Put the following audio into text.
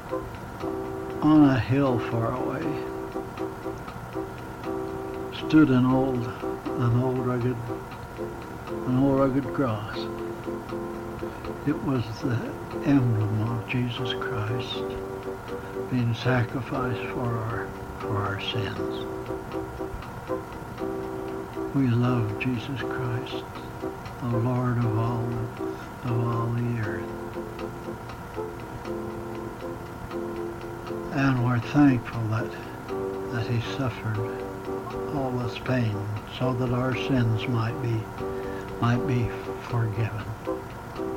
On a hill far away stood an old rugged cross. It was the emblem of Jesus Christ being sacrificed for our sins. We love Jesus Christ, the Lord of all the earth. And we're thankful that he suffered all this pain so that our sins might be forgiven.